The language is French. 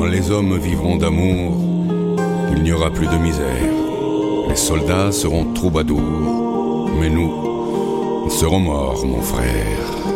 les hommes vivront d'amour, il n'y aura plus de misère. Les soldats seront troubadours, mais nous serons morts, mon frère.